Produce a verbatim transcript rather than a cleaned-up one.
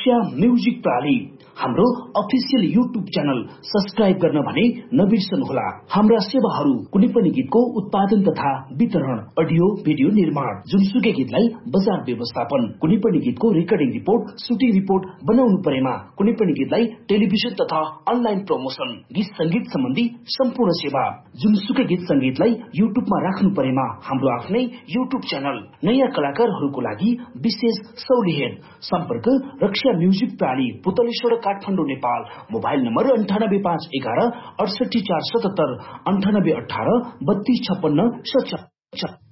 रक्षा music प्रणाली हाम्रो official YouTube channel subscribe गर्न भने नबिर्सनुहोला। हाम्रा सेवाहरू कुनै पनि गीतको उत्पादन तथा वितरण, अडियो भिडियो निर्माण, जुनसुकै गीतलाई बजार व्यवस्थापन, कुनै पनि गीतको रेकर्डिङ रिपोर्ट, सुटिङ रिपोर्ट बनाउनु परेमा, कुनै पनि गीतलाई टेलिभिजन तथा अनलाइन प्रमोसन, गीत संगीत सम्बन्धी सम्पूर्ण सेवा, जुनसुकै गीत संगीतलाई युट्युबमा राख्नु परेमा हाम्रो आफ्नै युट्युब च्यानल, नयाँ कलाकारहरूको लागि विशेष सहुलियत। सम्पर्क रक्षा म्युजिक प्रणाली, पुतलेश्वर, काठमाडौँ, नेपाल। मोबाइल नम्बर अन्ठानब्बे पाँच एघार अडसठी चार सतहत्तर, अन्ठानब्बे अठार बत्तीस छप्पन्न सत्तर।